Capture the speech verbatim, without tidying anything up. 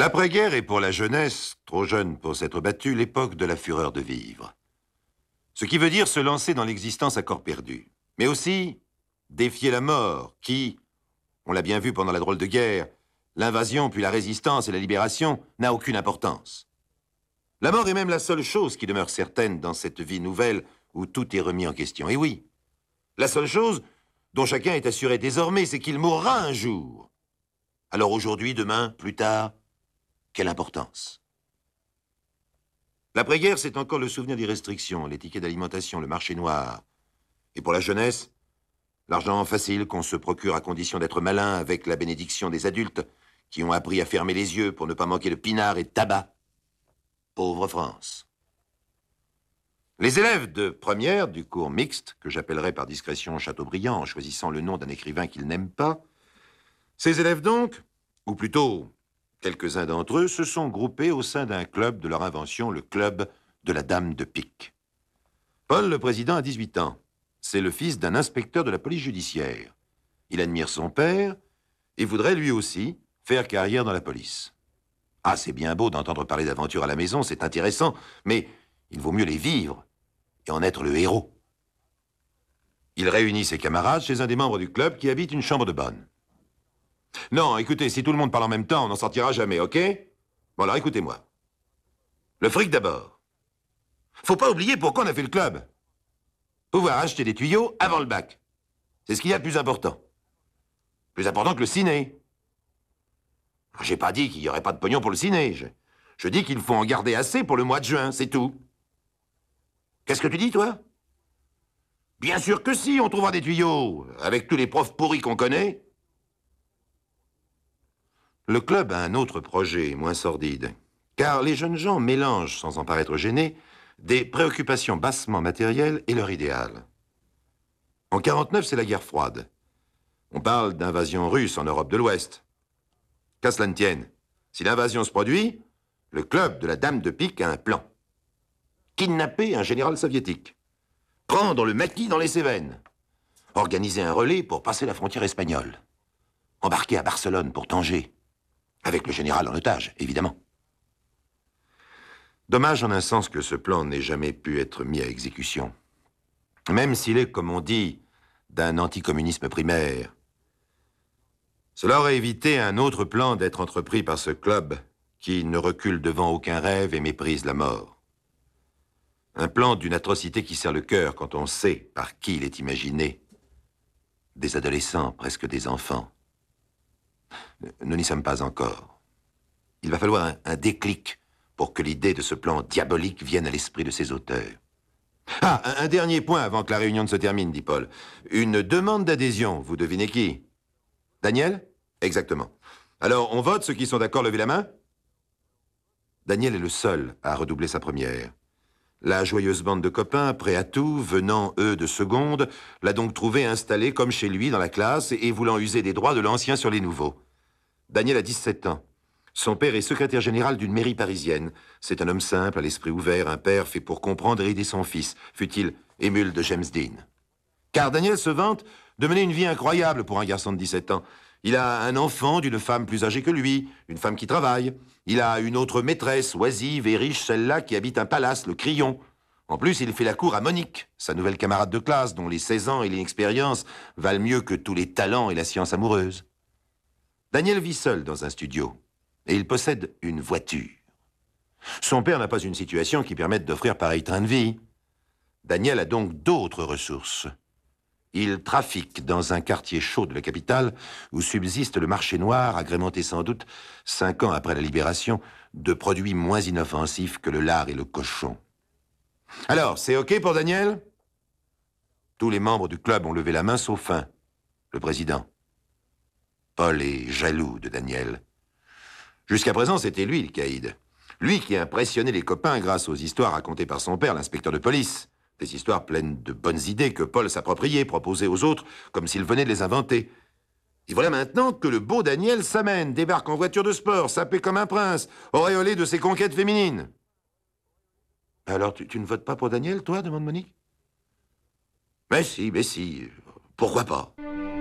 L'après-guerre est pour la jeunesse, trop jeune pour s'être battue, l'époque de la fureur de vivre. Ce qui veut dire se lancer dans l'existence à corps perdu. Mais aussi défier la mort, qui, on l'a bien vu pendant la drôle de guerre, l'invasion puis la résistance et la libération, n'a aucune importance. La mort est même la seule chose qui demeure certaine dans cette vie nouvelle où tout est remis en question. Et oui, la seule chose dont chacun est assuré désormais, c'est qu'il mourra un jour. Alors aujourd'hui, demain, plus tard, quelle importance? L'après-guerre, c'est encore le souvenir des restrictions, les tickets d'alimentation, le marché noir. Et pour la jeunesse, l'argent facile qu'on se procure à condition d'être malin avec la bénédiction des adultes qui ont appris à fermer les yeux pour ne pas manquer de pinard et de tabac. Pauvre France. Les élèves de première du cours mixte, que j'appellerai par discrétion Chateaubriand en choisissant le nom d'un écrivain qu'ils n'aiment pas, ces élèves donc, ou plutôt quelques-uns d'entre eux, se sont groupés au sein d'un club de leur invention, le club de la Dame de Pique. Paul, le président, a dix-huit ans. C'est le fils d'un inspecteur de la police judiciaire. Il admire son père et voudrait lui aussi faire carrière dans la police. Ah, c'est bien beau d'entendre parler d'aventures à la maison, c'est intéressant, mais il vaut mieux les vivre et en être le héros. Il réunit ses camarades chez un des membres du club qui habite une chambre de bonne. Non, écoutez, si tout le monde parle en même temps, on n'en sortira jamais, ok? Bon, alors écoutez-moi. Le fric d'abord. Faut pas oublier pourquoi on a fait le club. Pouvoir acheter des tuyaux avant le bac. C'est ce qu'il y a de plus important. Plus important que le ciné. J'ai pas dit qu'il n'y aurait pas de pognon pour le ciné. Je, je dis qu'il faut en garder assez pour le mois de juin, c'est tout. Qu'est-ce que tu dis, toi? Bien sûr que si, on trouvera des tuyaux. Avec tous les profs pourris qu'on connaît. Le club a un autre projet, moins sordide. Car les jeunes gens mélangent, sans en paraître gênés, des préoccupations bassement matérielles et leur idéal. En quarante-neuf, c'est la guerre froide. On parle d'invasion russe en Europe de l'Ouest. Qu'à cela ne tienne, si l'invasion se produit, le club de la Dame de Pique a un plan. Kidnapper un général soviétique. Prendre le maquis dans les Cévennes. Organiser un relais pour passer la frontière espagnole. Embarquer à Barcelone pour Tanger. Avec le général en otage, évidemment. Dommage en un sens que ce plan n'ait jamais pu être mis à exécution. Même s'il est, comme on dit, d'un anticommunisme primaire. Cela aurait évité un autre plan d'être entrepris par ce club qui ne recule devant aucun rêve et méprise la mort. Un plan d'une atrocité qui serre le cœur quand on sait par qui il est imaginé. Des adolescents, presque des enfants. Nous n'y sommes pas encore. Il va falloir un, un déclic pour que l'idée de ce plan diabolique vienne à l'esprit de ses auteurs. Ah, un, un dernier point avant que la réunion ne se termine, dit Paul. Une demande d'adhésion, vous devinez qui? Daniel? Exactement. Alors, on vote, ceux qui sont d'accord, levez la main. Daniel est le seul à redoubler sa première. La joyeuse bande de copains, prêts à tout, venant, eux, de seconde, l'a donc trouvé installé comme chez lui dans la classe et voulant user des droits de l'ancien sur les nouveaux. Daniel a dix-sept ans. Son père est secrétaire général d'une mairie parisienne. C'est un homme simple, à l'esprit ouvert, un père fait pour comprendre et aider son fils, fût-il émule de James Dean. Car Daniel se vante de mener une vie incroyable pour un garçon de dix-sept ans. Il a un enfant d'une femme plus âgée que lui, une femme qui travaille. Il a une autre maîtresse, oisive et riche, celle-là qui habite un palace, le Crillon. En plus, il fait la cour à Monique, sa nouvelle camarade de classe, dont les seize ans et l'inexpérience valent mieux que tous les talents et la science amoureuse. Daniel vit seul dans un studio, et il possède une voiture. Son père n'a pas une situation qui permette d'offrir pareil train de vie. Daniel a donc d'autres ressources. Il trafique dans un quartier chaud de la capitale où subsiste le marché noir, agrémenté sans doute, cinq ans après la libération, de produits moins inoffensifs que le lard et le cochon. Alors, c'est OK pour Daniel? Tous les membres du club ont levé la main, sauf un, le président. Paul est jaloux de Daniel. Jusqu'à présent, c'était lui le caïd. Lui qui impressionnait les copains grâce aux histoires racontées par son père, l'inspecteur de police. Des histoires pleines de bonnes idées que Paul s'appropriait, proposait aux autres, comme s'il venait de les inventer. Et voilà maintenant que le beau Daniel s'amène, débarque en voiture de sport, sapé comme un prince, auréolé de ses conquêtes féminines. Alors, tu, tu ne votes pas pour Daniel, toi, demande Monique? Mais si, mais si, pourquoi pas?